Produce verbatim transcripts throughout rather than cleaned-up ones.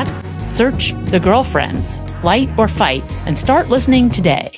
that? Search The Girlfriends, Flight or Fight, and start listening today.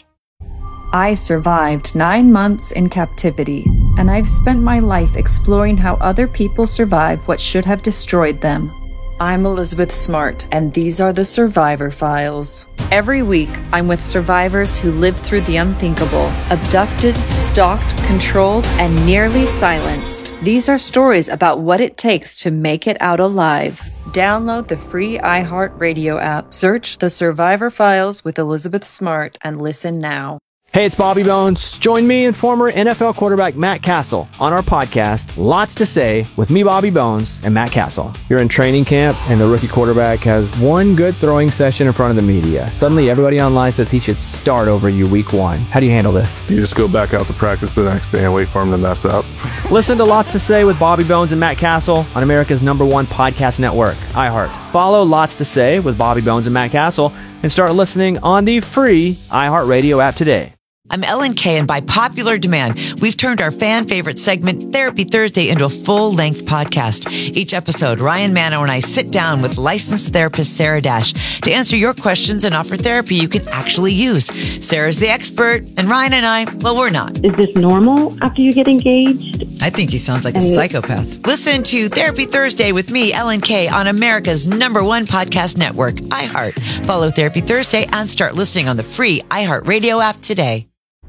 I survived nine months in captivity, and I've spent my life exploring how other people survive what should have destroyed them. I'm Elizabeth Smart, and these are the Survivor Files. Every week, I'm with survivors who lived through the unthinkable, abducted, stalked, controlled, and nearly silenced. These are stories about what it takes to make it out alive. Download the free iHeartRadio app, search The Survivor Files with Elizabeth Smart, and listen now. Hey, it's Bobby Bones. Join me and former N F L quarterback Matt Castle on our podcast, Lots to Say, with me, Bobby Bones, and Matt Castle. You're in training camp, and the rookie quarterback has one good throwing session in front of the media. Suddenly, everybody online says he should start over you week one. How do you handle this? You just go back out to practice the next day and wait for him to mess up. Listen to Lots to Say with Bobby Bones and Matt Castle on America's number one podcast network, iHeart. Follow Lots to Say with Bobby Bones and Matt Castle and start listening on the free iHeartRadio app today. I'm Ellen Kay, and by popular demand, we've turned our fan favorite segment, Therapy Thursday, into a full-length podcast. Each episode, Ryan Mano and I sit down with licensed therapist Sarah Dash to answer your questions and offer therapy you can actually use. Sarah's the expert, and Ryan and I, well, we're not. Is this normal after you get engaged? I think he sounds like a psychopath. Listen to Therapy Thursday with me, Ellen Kay, on America's number one podcast network, iHeart. Follow Therapy Thursday and start listening on the free iHeartRadio app today.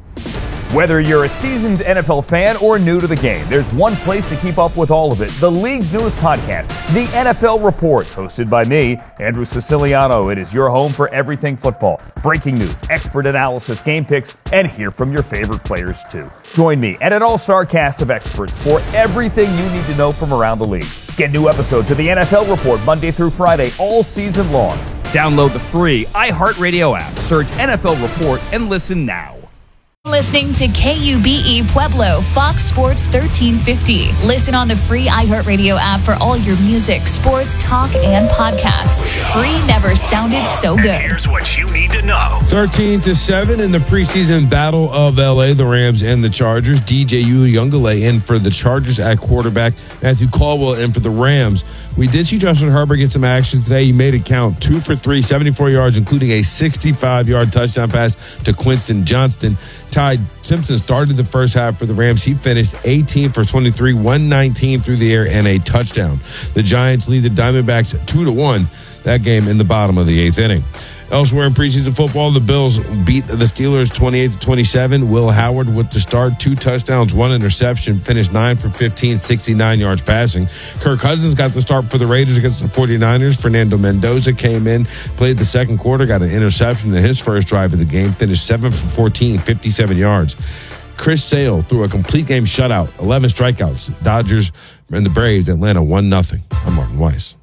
Whether you're a seasoned N F L fan or new to the game, there's one place to keep up with all of it. The league's newest podcast, The N F L Report, hosted by me, Andrew Siciliano. It is your home for everything football. Breaking news, expert analysis, game picks, and hear from your favorite players, too. Join me and an all-star cast of experts for everything you need to know from around the league. Get new episodes of The N F L Report Monday through Friday all season long. Download the free iHeartRadio app, search N F L Report, and listen now. Listening to K U B E Pueblo, Fox Sports thirteen fifty. Listen on the free iHeartRadio app for all your music, sports, talk, and podcasts. Free never sounded so good. And here's what you need to know. thirteen to seven in the preseason battle of L A, the Rams and the Chargers. D J Uyunglele in for the Chargers at quarterback. Matthew Caldwell in for the Rams. We did see Justin Herbert get some action today. He made it count. Two for three, seventy-four yards, including a sixty-five-yard touchdown pass to Quinston Johnston. Ty Simpson started the first half for the Rams. He finished eighteen for twenty-three, one nineteen through the air, and a touchdown. The Giants lead the Diamondbacks two to one. That game in the bottom of the eighth inning. Elsewhere in preseason football, the Bills beat the Steelers twenty-eight to twenty-seven. Will Howard with the start, two touchdowns, one interception, finished nine for fifteen, sixty-nine yards passing. Kirk Cousins got the start for the Raiders against the forty-niners. Fernando Mendoza came in, played the second quarter, got an interception in his first drive of the game, finished seven for fourteen, fifty-seven yards. Chris Sale threw a complete game shutout, eleven strikeouts. Dodgers and the Braves, Atlanta one nothing. I'm Martin Weiss.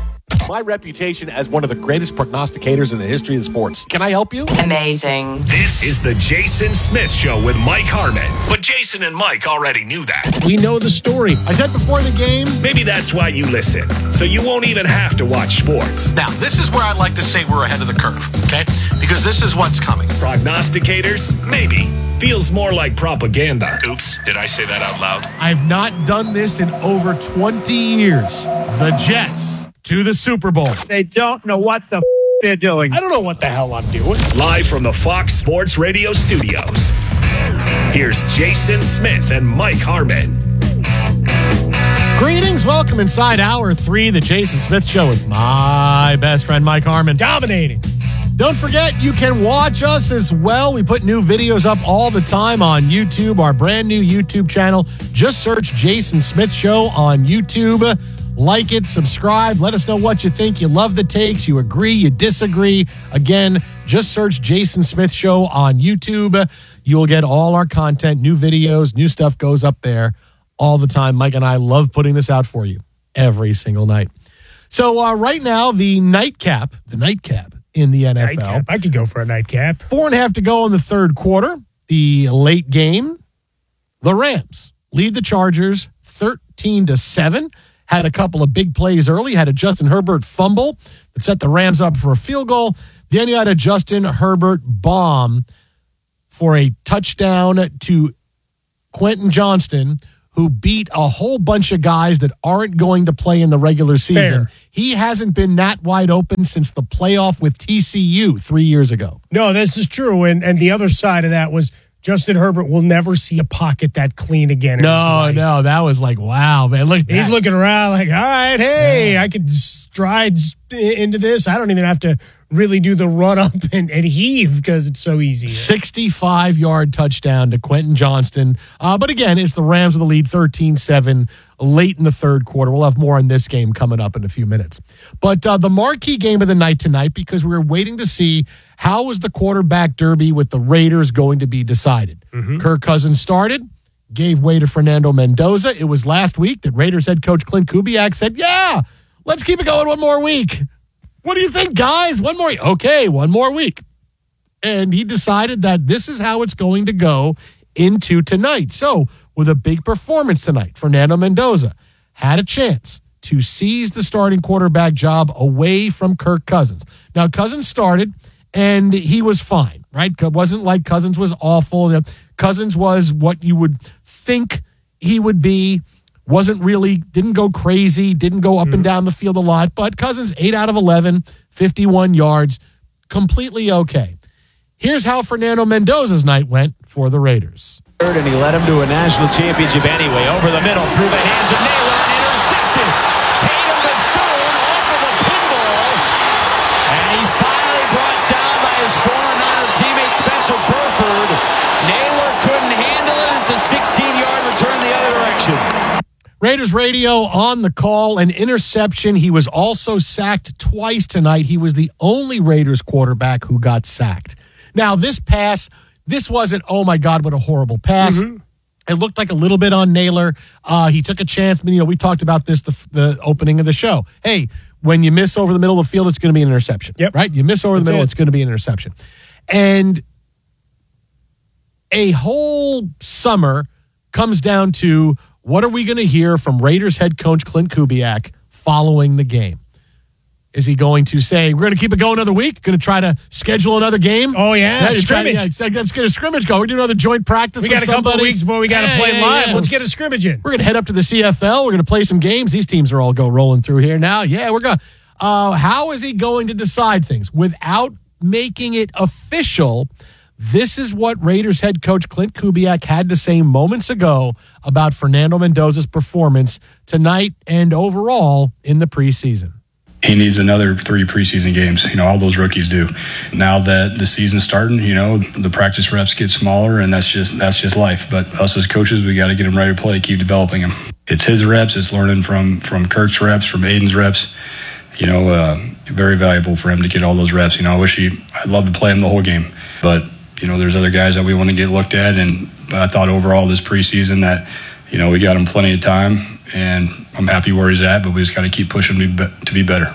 My reputation as one of the greatest prognosticators in the history of sports. Can I help you? Amazing. This is the Jason Smith Show with Mike Harmon. But Jason and Mike already knew that. We know the story. I said before the game. Maybe that's why you listen, so you won't even have to watch sports. Now, this is where I'd like to say we're ahead of the curve, okay? Because this is what's coming. Prognosticators? Maybe. Feels more like propaganda. Oops, did I say that out loud? I've not done this in over twenty years. The Jets to the Super Bowl. They don't know what the f- they're doing. I don't know what the hell I'm doing. Live from the Fox Sports Radio studios, here's Jason Smith and Mike Harmon. Greetings, welcome inside hour three, the Jason Smith Show with my best friend Mike Harmon, dominating. Don't forget, you can watch us as well. We put new videos up all the time on YouTube, our brand new YouTube channel. Just search Jason Smith Show on YouTube. Like it, subscribe, let us know what you think. You love the takes, you agree, you disagree. Again, just search Jason Smith Show on YouTube. You'll get all our content, new videos, new stuff goes up there all the time. Mike and I love putting this out for you every single night. So uh, right now, the nightcap, the nightcap in the N F L. Nightcap. I could go for a nightcap. Four and a half to go in the third quarter. The late game, the Rams lead the Chargers thirteen to seven. Had a couple of big plays early. Had a Justin Herbert fumble that set the Rams up for a field goal. Then you had a Justin Herbert bomb for a touchdown to Quentin Johnston, who beat a whole bunch of guys that aren't going to play in the regular season. Fair. He hasn't been that wide open since the playoff with T C U three years ago. No, this is true. And and the other side of that was Justin Herbert will never see a pocket that clean again. In his No, life. no, that was like, wow, man. Look, at He's that. looking around like, all right, hey, yeah. I could stride into this. I don't even have to really do the run up and, and heave because it's so easy. sixty-five-yard touchdown to Quentin Johnston. Uh, but again, it's the Rams with the lead thirteen seven late in the third quarter. We'll have more on this game coming up in a few minutes. But uh, the marquee game of the night tonight, because we were waiting to see how was the quarterback derby with the Raiders going to be decided. Mm-hmm. Kirk Cousins started, gave way to Fernando Mendoza. It was last week that Raiders head coach Clint Kubiak said, yeah, let's keep it going one more week. What do you think, guys? One more. Okay, one more week. And he decided that this is how it's going to go into tonight. So, with a big performance tonight, Fernando Mendoza had a chance to seize the starting quarterback job away from Kirk Cousins. Now, Cousins started, and he was fine, right? It wasn't like Cousins was awful. Cousins was what you would think he would be. Wasn't really, didn't go crazy, didn't go up mm. and down the field a lot, but Cousins, eight out of eleven, fifty-one yards, completely okay. Here's how Fernando Mendoza's night went for the Raiders. And he led him to a national championship anyway. Over the middle, through the hands of Naylor, intercepted. Tatum to Thune off of the pinball. And he's finally brought down by his former Niner teammate Spencer Burford. Naylor couldn't handle it. It's a sixteen-yard return the other direction. Raiders radio on the call, an interception. He was also sacked twice tonight. He was the only Raiders quarterback who got sacked. Now, this pass, this wasn't, oh my God, what a horrible pass. Mm-hmm. It looked like a little bit on Naylor. Uh, he took a chance. You know, we talked about this the, the opening of the show. Hey, when you miss over the middle of the field, it's going to be an interception. Yep. Right? You miss over That's the middle, it. it's going to be an interception. And a whole summer comes down to, what are we going to hear from Raiders head coach Clint Kubiak following the game? Is he going to say, we're going to keep it going another week? Going to try to schedule another game? Oh, yeah. yeah scrimmage. Trying, yeah, let's get a scrimmage going. We're doing another joint practice We got with a couple somebody. of weeks before we got to yeah, play yeah, live. Yeah. Let's get a scrimmage in. We're going to head up to the C F L. We're going to play some games. These teams are all go rolling through here now. Yeah, we're going to. Uh, how is he going to decide things without making it official? This is what Raiders head coach Clint Kubiak had to say moments ago about Fernando Mendoza's performance tonight and overall in the preseason. He needs another three preseason games. You know, all those rookies do. Now that the season's starting, you know, the practice reps get smaller, and that's just that's just life. But us as coaches, we got to get him ready to play, keep developing him. It's his reps. It's learning from from Kirk's reps, from Aiden's reps. You know, uh, very valuable for him to get all those reps. You know, I wish he, I'd love to play him the whole game. But, you know, there's other guys that we want to get looked at. And but I thought overall this preseason that, you know, we got him plenty of time, and I'm happy where he's at, but we just got to keep pushing him to be, to be better.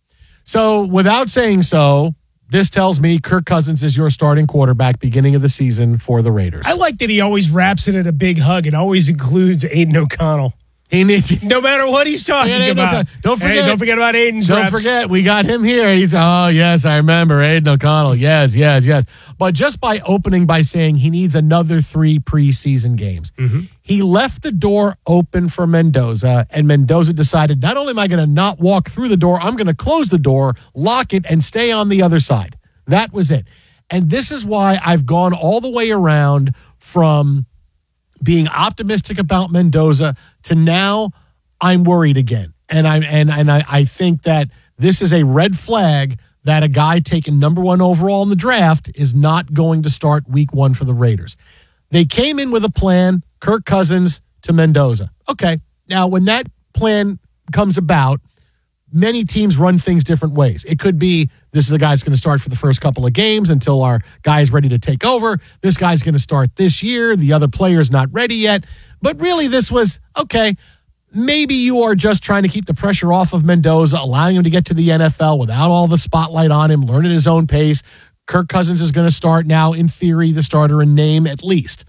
So without saying so, this tells me Kirk Cousins is your starting quarterback beginning of the season for the Raiders. I like that he always wraps it in a big hug and always includes Aiden O'Connell. He needs no matter what he's talking yeah, about. Don't forget, hey, don't forget about Aiden's Don't reps. forget, we got him here. He's oh yes, I remember Aiden O'Connell. Yes, yes, yes. But just by opening by saying he needs another three preseason games, mm-hmm. he left the door open for Mendoza, and Mendoza decided, not only am I going to not walk through the door, I'm going to close the door, lock it, and stay on the other side. That was it. And this is why I've gone all the way around from being optimistic about Mendoza to now I'm worried again. And I and and I, I think that this is a red flag that a guy taken number one overall in the draft is not going to start week one for the Raiders. They came in with a plan, Kirk Cousins to Mendoza. Okay. Now, when that plan comes about, many teams run things different ways. It could be this is a guy that's going to start for the first couple of games until our guy is ready to take over. This guy's going to start this year. The other player's not ready yet. But really, this was, okay, maybe you are just trying to keep the pressure off of Mendoza, allowing him to get to the N F L without all the spotlight on him, learn at his own pace. Kirk Cousins is going to start now, in theory, the starter in name at least.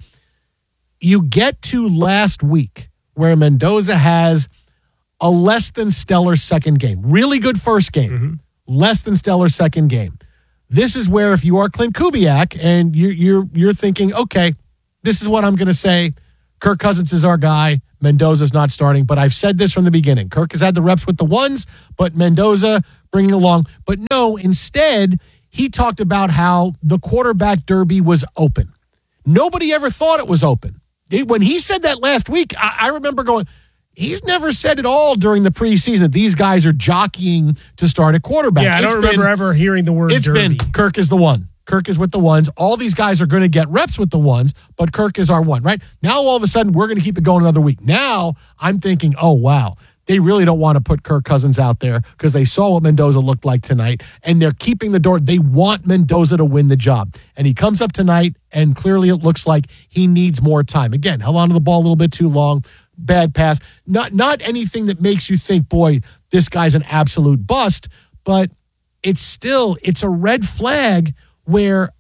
You get to last week where Mendoza has a less than stellar second game. Really good first game. Mm-hmm. Less than stellar second game. This is where if you are Clint Kubiak and you're, you're, you're thinking, okay, this is what I'm going to say. Kirk Cousins is our guy. Mendoza's not starting. But I've said this from the beginning. Kirk has had the reps with the ones, but Mendoza bringing along. But no, instead, he talked about how the quarterback derby was open. Nobody ever thought it was open. It, when he said that last week, I, I remember going, he's never said at all during the preseason that these guys are jockeying to start a quarterback. Yeah, I don't It's remember been, ever hearing the word It's derby. been Kirk is the one. Kirk is with the ones. All these guys are going to get reps with the ones, but Kirk is our one, right? Now, all of a sudden, we're going to keep it going another week. Now, I'm thinking, oh, wow. They really don't want to put Kirk Cousins out there because they saw what Mendoza looked like tonight, and they're keeping the door. They want Mendoza to win the job. And he comes up tonight, and clearly it looks like he needs more time. Again, held onto the ball a little bit too long, bad pass. Not, not anything that makes you think, boy, this guy's an absolute bust, but it's still, it's a red flag where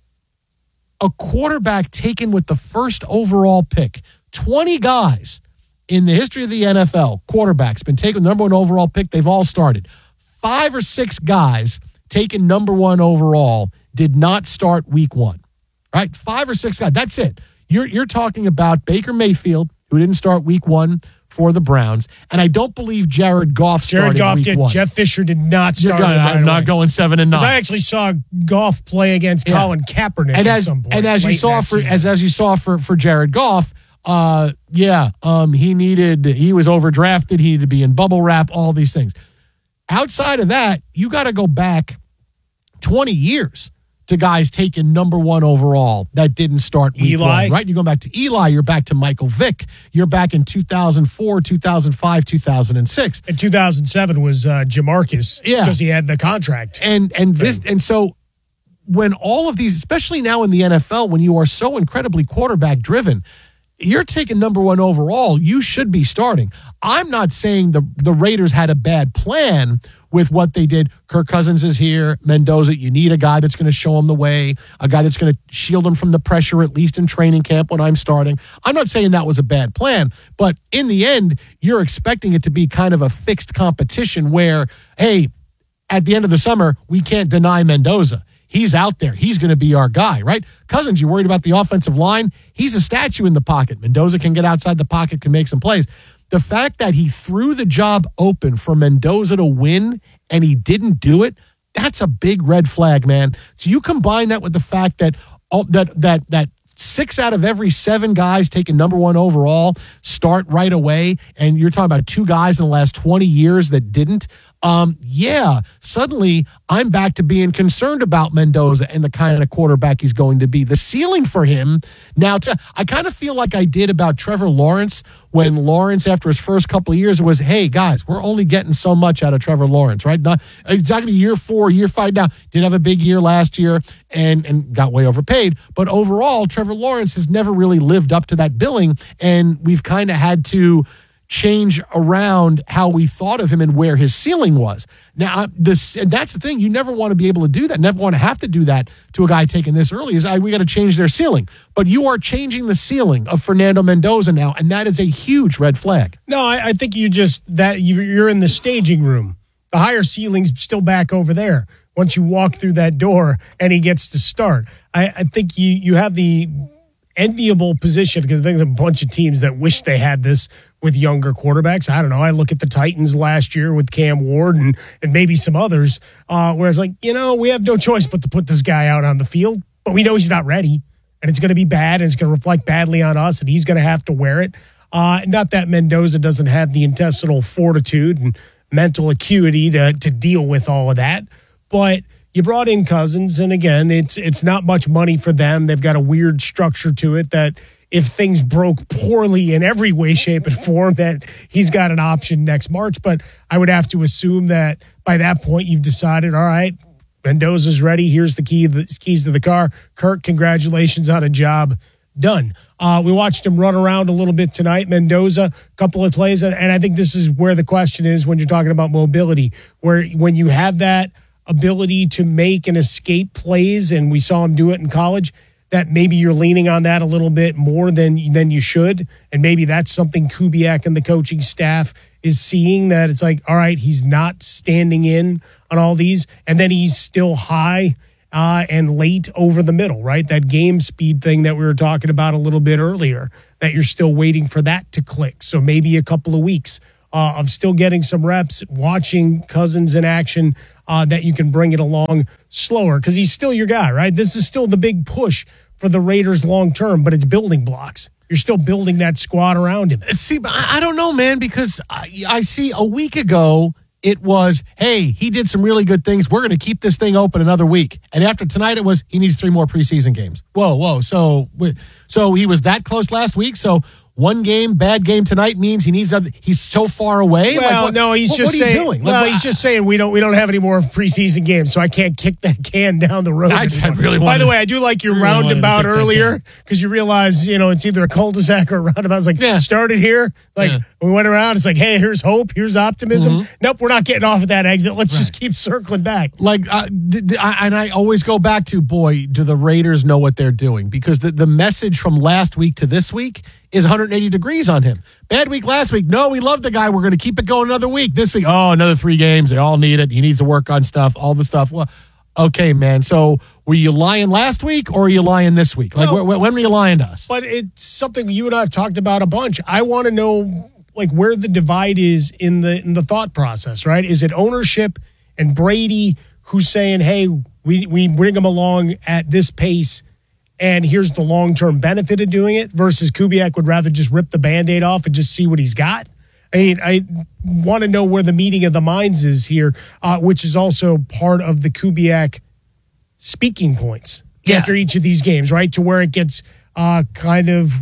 a quarterback taken with the first overall pick, twenty guys in the history of the N F L, quarterbacks, been taken number one overall pick. They've all started. Five or six guys taken number one overall did not start week one, right? Five or six guys. That's it. You're, you're talking about Baker Mayfield, who didn't start week one for the Browns. And I don't believe Jared Goff started Jared Goff week did. one. Jeff Fisher did not You're start. going, right I'm not away. going seven and nine. Because I actually saw Goff play against Yeah. Colin Kaepernick and at as, some point. And as you late in saw that for season. as as you saw for for Jared Goff, uh, yeah, um, he needed he was overdrafted. He needed to be in bubble wrap. All these things. Outside of that, you got to go back twenty years to guys taken number one overall that didn't start week Eli. one, right? You're going back to Eli. You're back to Michael Vick. You're back in two thousand four, two thousand five, two thousand six. And two thousand seven was uh, Jamarcus Yeah. because he had the contract. And and this and so when all of these, especially now in the N F L, when you are so incredibly quarterback driven, you're taking number one overall, you should be starting. I'm not saying the the Raiders had a bad plan with what they did. Kirk Cousins is here. Mendoza, you need a guy that's going to show him the way, a guy that's going to shield him from the pressure, at least in training camp when I'm starting. I'm not saying that was a bad plan, but in the end, you're expecting it to be kind of a fixed competition where, hey, at the end of the summer, we can't deny Mendoza. He's out there. He's going to be our guy, right? Cousins, you're worried about the offensive line? He's a statue in the pocket. Mendoza can get outside the pocket, can make some plays. The fact that he threw the job open for Mendoza to win and he didn't do it, that's a big red flag, man. So you combine that with the fact that all, that that that six out of every seven guys taking number one overall start right away, and you're talking about two guys in the last twenty years that didn't. Um, yeah, suddenly I'm back to being concerned about Mendoza and the kind of quarterback he's going to be. The ceiling for him now, to, I kind of feel like I did about Trevor Lawrence when Lawrence, after his first couple of years, was, hey, guys, we're only getting so much out of Trevor Lawrence, right? Not exactly year four, year five now. Did have a big year last year and, and got way overpaid. But overall, Trevor Lawrence has never really lived up to that billing, and we've kind of had to change around how we thought of him and where his ceiling was. Now, this and that's the thing. You never want to be able to do that. Never want to have to do that to a guy taking this early. Is I, we got to change their ceiling. But you are changing the ceiling of Fernando Mendoza now, and that is a huge red flag. No, I, I think you just that you- you're in the staging room. The higher ceiling's still back over there. Once you walk through that door and he gets to start, I, I think you you have the enviable position because I think there's a bunch of teams that wish they had this with younger quarterbacks. I don't know. I look at the Titans last year with Cam Ward and, and maybe some others, uh, where it's like, you know, we have no choice but to put this guy out on the field, but we know he's not ready and it's going to be bad and it's going to reflect badly on us and he's going to have to wear it. Uh, not that Mendoza doesn't have the intestinal fortitude and mental acuity to, to deal with all of that, but you brought in Cousins, and again, it's it's not much money for them. They've got a weird structure to it that if things broke poorly in every way, shape, and form, that he's got an option next March. But I would have to assume that by that point you've decided, all right, Mendoza's ready. Here's the key, the keys to the car. Kirk, congratulations on a job done. Uh, we watched him run around a little bit tonight. Mendoza, a couple of plays, and, and I think this is where the question is when you're talking about mobility, where when you have that ability to make and escape plays, and we saw him do it in college, that maybe you're leaning on that a little bit more than than you should, and maybe that's something Kubiak and the coaching staff is seeing, that it's like, all right, he's not standing in on all these, and then he's still high uh, and late over the middle, right? That game speed thing that we were talking about a little bit earlier, that you're still waiting for that to click. So maybe a couple of weeks uh, of still getting some reps, watching Cousins in action, uh, that you can bring it along slower because he's still your guy, right? This is still the big push for the Raiders long term, but it's building blocks. You're still building that squad around him. See, but I I don't know, man, because I, I see a week ago it was, hey, he did some really good things. We're going to keep this thing open another week. And after tonight, it was, he needs three more preseason games. Whoa, whoa. So, so he was that close last week. So one game, bad game tonight means he needs other. He's so far away. Well, like, what, no, he's what, just what saying. Are you doing? Well, like, he's just saying we don't we don't have any more preseason games, so I can't kick that can down the road. I, I really By wanted, the way, I do like your really roundabout earlier because you realize you know it's either a cul-de-sac or a roundabout. It's like Yeah. started here, like Yeah. we went around. It's like, hey, here's hope, here's optimism. Mhm. Nope, we're not getting off at that exit. Let's just keep circling back. Like, uh, th- th- I, and I always go back to, boy, do the Raiders know what they're doing? Because the, the message from last week to this week is one hundred eighty degrees on him. Bad week last week. No, we love the guy. We're going to keep it going another week. This week, oh, another three games. They all need it. He needs to work on stuff, all the stuff. Well, okay, man. So were you lying last week or are you lying this week? Like, Well, wh- when were you lying to us? But it's something you and I have talked about a bunch. I want to know like where the divide is in the in the thought process, right? Is it ownership and Brady who's saying, hey, we, we bring him along at this pace and here's the long-term benefit of doing it versus Kubiak would rather just rip the Band-Aid off and just see what he's got? I mean, I want to know where the meeting of the minds is here, uh, which is also part of the Kubiak speaking points Yeah. after each of these games, right? To where it gets uh, kind of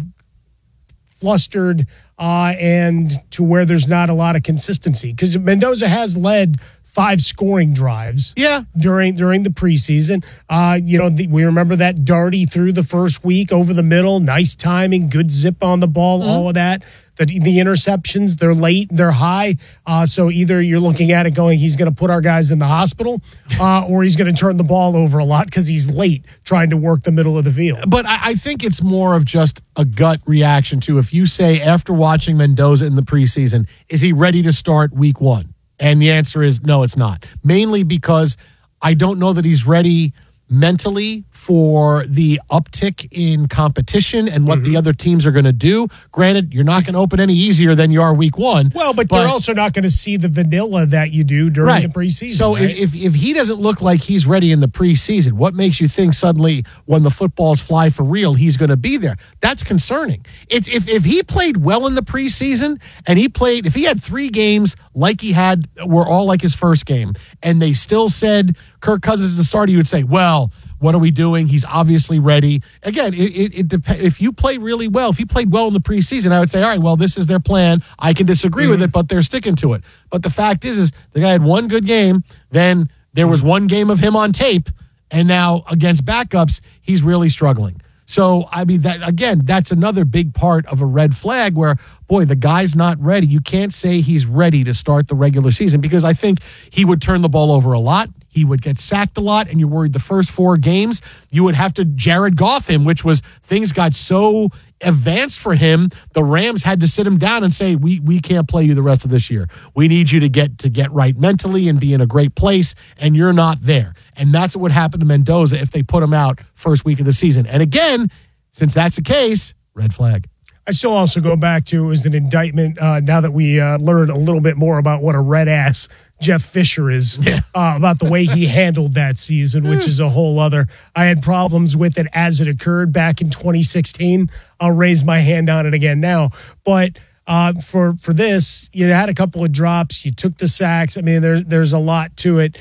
flustered uh, and to where there's not a lot of consistency. Because Mendoza has led five scoring drives Yeah. during during the preseason. Uh, you know, the, we remember that Darty through the first week over the middle. Nice timing, good zip on the ball, Mm-hmm. all of that. The, the interceptions, they're late, they're high. Uh, so either you're looking at it going, he's going to put our guys in the hospital, uh, or he's going to turn the ball over a lot because he's late trying to work the middle of the field. But I, I think it's more of just a gut reaction to if you say after watching Mendoza in the preseason, is he ready to start week one? And the answer is no, it's not. Mainly because I don't know that he's ready mentally for the uptick in competition and what Mm-hmm. the other teams are going to do. Granted, you're not going to open any easier than you are week one. Well, but, they're also not going to see the vanilla that you do during Right. the preseason. So right? if, if he doesn't look like he's ready in the preseason, what makes you think suddenly when the footballs fly for real, he's going to be there? That's concerning. It's, if, if he played well in the preseason and he played, if he had three games like he had, were all like his first game, and they still said Kirk Cousins is the starter, you would say, well, what are we doing? He's obviously ready. Again, it, it, it depends. If you play really well, if you played well in the preseason, I would say, all right, well, this is their plan. I can disagree Mm-hmm. with it, but they're sticking to it. But the fact is, is the guy had one good game. Then there was one game of him on tape, and now against backups, he's really struggling. So, I mean, that again, that's another big part of a red flag where, boy, the guy's not ready. You can't say he's ready to start the regular season because I think he would turn the ball over a lot. He would get sacked a lot, and you're worried the first four games, you would have to Jared Goff him, which was things got so advanced for him. The Rams had to sit him down and say, we we can't play you the rest of this year. We need you to get to get right mentally and be in a great place, and you're not there. And that's what would happen to Mendoza if they put him out first week of the season. And again, since that's the case, red flag. I still also go back to it was an indictment uh, now that we uh, learned a little bit more about what a red ass Jeff Fisher is, Yeah. uh, about the way he handled that season, which is a whole other. I had problems with it as it occurred back in twenty sixteen. I'll raise my hand on it again now. But uh, for for this, you had a couple of drops. You took the sacks. I mean, there's there's a lot to it.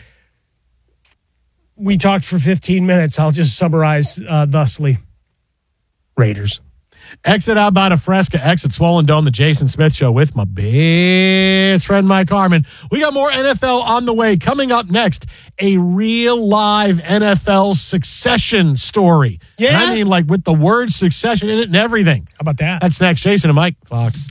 We talked for fifteen minutes. I'll just summarize uh, thusly. Raiders. Exit out by Fresca, exit Swollen Dome, the Jason Smith Show with my best friend Mike Harmon. We got more N F L on the way. Coming up next, a real live N F L succession story. Yeah? And I mean, like with the word succession in it and everything. How about that? That's next. Jason and Mike, Fox.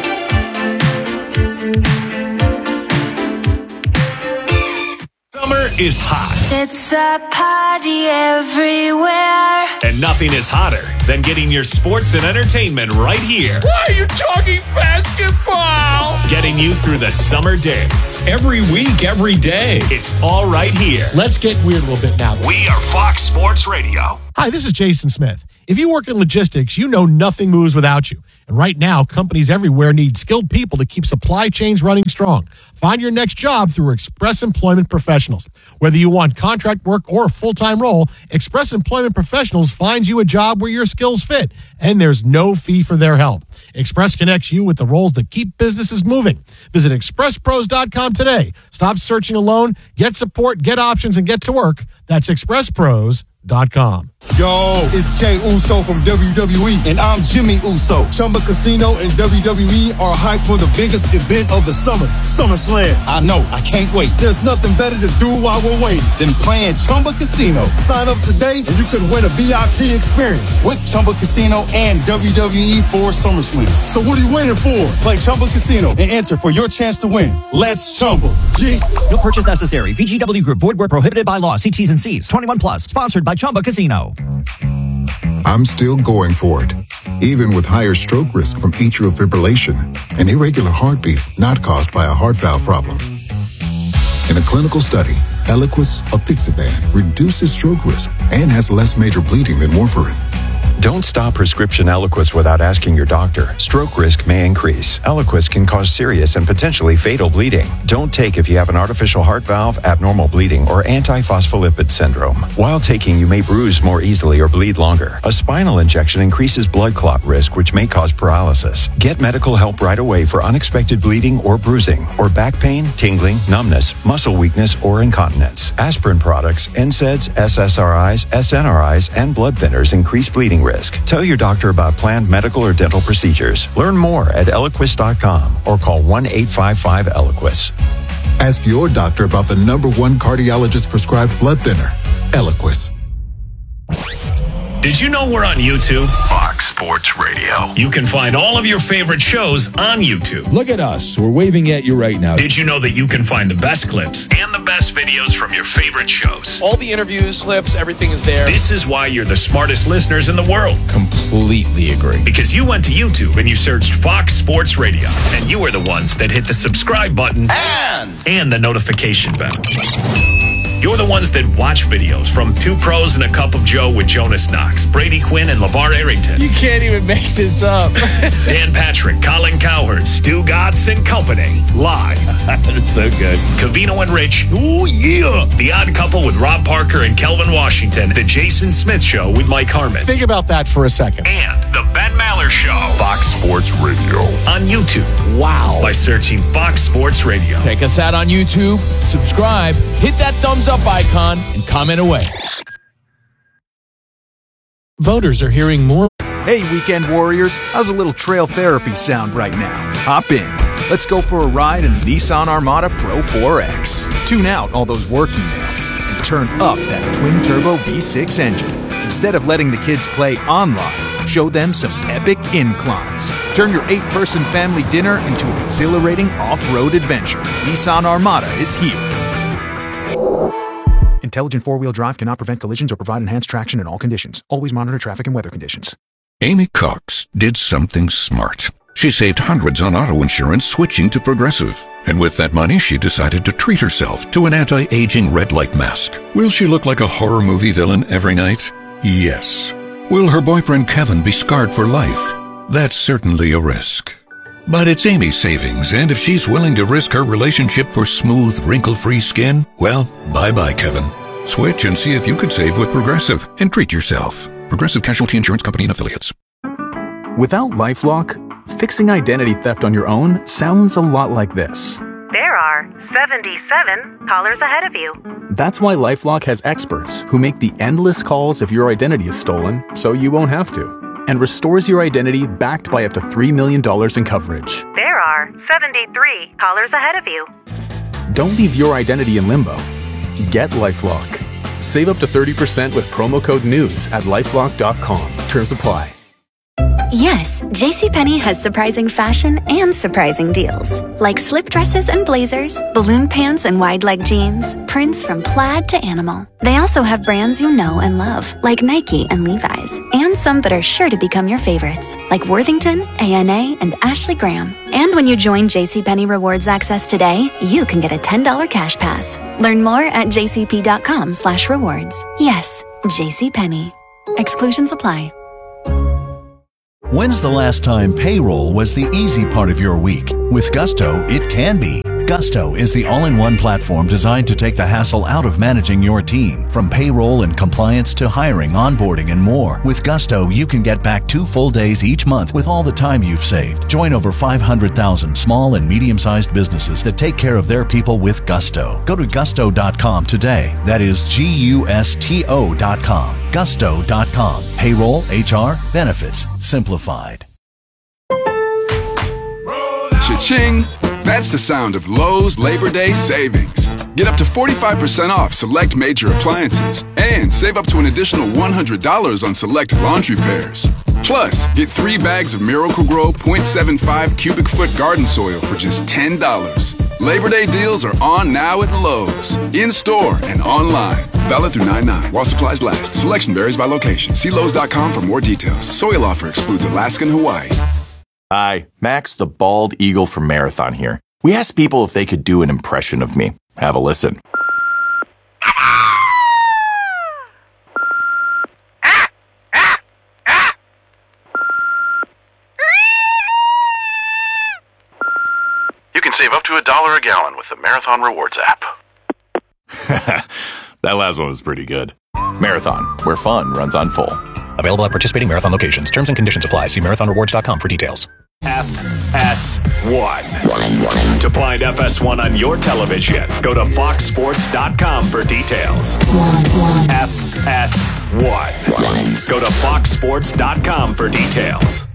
Summer is hot. It's a party everywhere. And nothing is hotter than getting your sports and entertainment right here. Why are you talking basketball? Getting you through the summer days. Every week, every day. It's all right here. Let's get weird a little bit now. We are Fox Sports Radio. Hi, this is Jason Smith. If you work in logistics, you know nothing moves without you. And right now, companies everywhere need skilled people to keep supply chains running strong. Find your next job through Express Employment Professionals. Whether you want contract work or a full-time role, Express Employment Professionals finds you a job where your skills fit, and there's no fee for their help. Express connects you with the roles that keep businesses moving. Visit express pros dot com today. Stop searching alone. Get support, get options, and get to work. That's express pros dot com. Yo, it's Jay Uso from W W E, and I'm Jimmy Uso. Chumba Casino and W W E are hyped for the biggest event of the summer, SummerSlam. I know, I can't wait. There's nothing better to do while we're waiting than playing Chumba Casino. Sign up today and you could win a V I P experience with Chumba Casino and W W E for SummerSlam. So what are you waiting for? Play Chumba Casino and enter for your chance to win. Let's Chumba. Yeah. No purchase necessary. V G W Group. Void where prohibited by law. See T's and C's. twenty-one plus. Sponsored by Chumba Casino. I'm still going for it, even with higher stroke risk from atrial fibrillation, an irregular heartbeat not caused by a heart valve problem. In a clinical study, Eliquis apixaban reduces stroke risk and has less major bleeding than warfarin. Don't stop prescription Eliquis without asking your doctor. Stroke risk may increase. Eliquis can cause serious and potentially fatal bleeding. Don't take if you have an artificial heart valve, abnormal bleeding, or antiphospholipid syndrome. While taking, you may bruise more easily or bleed longer. A spinal injection increases blood clot risk, which may cause paralysis. Get medical help right away for unexpected bleeding or bruising, or back pain, tingling, numbness, muscle weakness, or incontinence. Aspirin products, N SAIDs, S S R Is, S N R Is, and blood thinners increase bleeding risk. Tell your doctor about planned medical or dental procedures. Learn more at eliquis dot com or call one eight five five Eliquis. Ask your doctor about the number one cardiologist prescribed blood thinner, Eliquis. Did you know we're on YouTube? Fox Sports Radio. You can find all of your favorite shows on YouTube. Look at us. We're waving at you right now. Did you know that you can find the best clips and the best videos from your favorite shows? All the interviews, clips, everything is there. This is why you're the smartest listeners in the world. Completely agree. Because you went to YouTube and you searched Fox Sports Radio, and you are the ones that hit the subscribe button and, and the notification bell. You're the ones that watch videos from Two Pros and a Cup of Joe with Jonas Knox, Brady Quinn, and LeVar Arrington. You can't even make this up. Dan Patrick, Colin Cowherd, Stu Gatz and Company. Live. That's so good. Covino and Rich. Oh, yeah. The Odd Couple with Rob Parker and Kelvin Washington. The Jason Smith Show with Mike Harmon. Think about that for a second. And The Ben Maller Show. Fox Sports Radio. On YouTube. Wow. By searching Fox Sports Radio. Check us out on YouTube. Subscribe. Hit that thumbs up icon and comment away. Voters are hearing more. Hey, weekend warriors, how's a little trail therapy sound right now? Hop in. Let's go for a ride in the Nissan Armada Pro four X. Tune out all those work emails and turn up that twin-turbo V six engine. Instead of letting the kids play online, show them some epic inclines. Turn your eight-person family dinner into an exhilarating off-road adventure. Nissan Armada is here. Intelligent four-wheel drive cannot prevent collisions or provide enhanced traction in all conditions. Always monitor traffic and weather conditions. Amy Cox did something smart. She saved hundreds on auto insurance switching to Progressive. And with that money, she decided to treat herself to an anti-aging red light mask. Will she look like a horror movie villain every night? Yes. Will her boyfriend Kevin be scarred for life? That's certainly a risk. But it's Amy's savings, and if she's willing to risk her relationship for smooth, wrinkle-free skin, well, bye-bye, Kevin. Switch and see if you could save with Progressive and treat yourself. Progressive Casualty Insurance Company and Affiliates. Without LifeLock, fixing identity theft on your own sounds a lot like this. There are seventy-seven callers ahead of you. That's why LifeLock has experts who make the endless calls if your identity is stolen, so you won't have to, and restores your identity backed by up to three million dollars in coverage. There are seventy-three callers ahead of you. Don't leave your identity in limbo. Get LifeLock. Save up to thirty percent with promo code NEWS at lifelock dot com. Terms apply. Yes, JCPenney has surprising fashion and surprising deals. Like slip dresses and blazers, balloon pants and wide leg jeans, prints from plaid to animal. They also have brands you know and love, like Nike and Levi's, and some that are sure to become your favorites, like Worthington, A N A, and Ashley Graham. And when you join JCPenney Rewards Access today, you can get a ten dollars cash pass. Learn more at jcp.com slash rewards. Yes, JCPenney. Exclusions apply. When's the last time payroll was the easy part of your week? With Gusto, it can be. Gusto is the all-in-one platform designed to take the hassle out of managing your team. From payroll and compliance to hiring, onboarding, and more. With Gusto, you can get back two full days each month with all the time you've saved. Join over five hundred thousand small and medium-sized businesses that take care of their people with Gusto. Go to gusto dot com today. That is G U S T O dot com. gusto dot com. Payroll, H R, benefits, simplified. Cha-ching! That's the sound of Lowe's Labor Day savings. Get up to forty-five percent off select major appliances and save up to an additional one hundred dollars on select laundry pairs. Plus, get three bags of Miracle-Gro point seven five cubic foot garden soil for just ten dollars. Labor Day deals are on now at Lowe's. In-store and online. Valid through nine nine while supplies last. Selection varies by location. See Lowe's dot com for more details. Soil offer excludes Alaska and Hawaii. Hi, Max the Bald Eagle from Marathon here. We asked people if they could do an impression of me. Have a listen. You can save up to a dollar a gallon with the Marathon Rewards app. That last one was pretty good. Marathon, where fun runs on full. Available at participating Marathon locations. Terms and conditions apply. See marathon rewards dot com for details. F S one. To find F S one on your television, go to fox sports dot com for details. F S one. Go to fox sports dot com for details.